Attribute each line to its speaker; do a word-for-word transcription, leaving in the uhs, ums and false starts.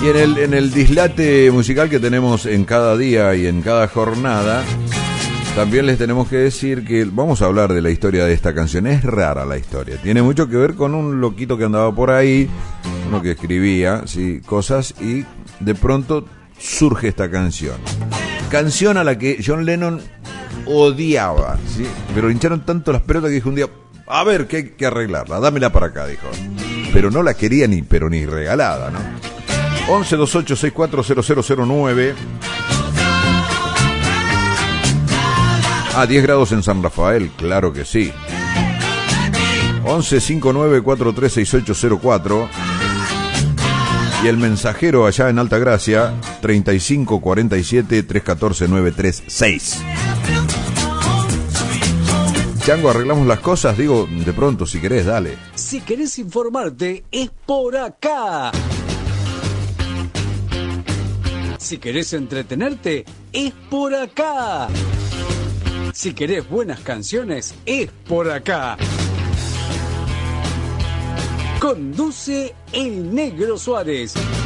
Speaker 1: Y en el, en el dislate musical que tenemos en cada día y en cada jornada, también les tenemos que decir que vamos a hablar de la historia de esta canción. Es rara la historia, tiene mucho que ver con un loquito que andaba por ahí, uno que escribía, ¿sí?, cosas, y de pronto surge esta canción. Canción a la que John Lennon odiaba, ¿sí?, pero hincharon tanto las pelotas que dijo un día, a ver, que hay que arreglarla, dámela para acá, dijo. Pero no la quería ni, pero ni regalada, ¿no? once veintiocho sesenta y cuatro cero cero cero nueve. Ah, diez grados en San Rafael, claro que sí. once cincuenta y nueve cuarenta y tres sesenta y ocho cero cuatro. Y el mensajero allá en Altagracia, treinta y cinco cuarenta y siete trescientos catorce novecientos treinta y seis. Chango, arreglamos las cosas, digo, de pronto, si querés, dale.
Speaker 2: Si querés informarte, es por acá. Si querés entretenerte, es por acá. Si querés buenas canciones, es por acá. Conduce el Negro Suárez.